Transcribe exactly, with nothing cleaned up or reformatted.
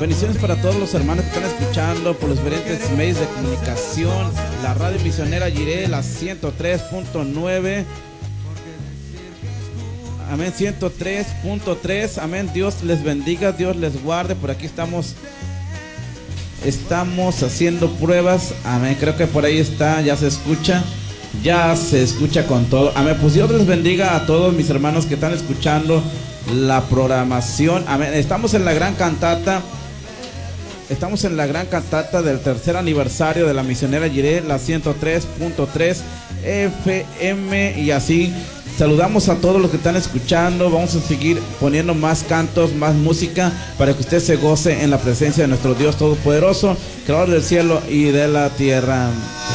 Bendiciones para todos los hermanos que están escuchando por los diferentes medios de comunicación. La radio misionera Jireh, la ciento tres punto nueve. Amén, ciento tres punto tres. Amén, Dios les bendiga, Dios les guarde. Por aquí estamos Estamos haciendo pruebas. Amén, creo que por ahí está, ya se escucha. Ya se escucha con todo. Amén, pues Dios les bendiga a todos mis hermanos que están escuchando la programación. Amén, estamos en la gran cantata. Estamos en la gran cantata del tercer aniversario de la misionera Jireh, la ciento tres punto tres F M, y así saludamos a todos los que están escuchando. Vamos a seguir poniendo más cantos, más música, para que usted se goce en la presencia de nuestro Dios Todopoderoso, creador del cielo y de la tierra.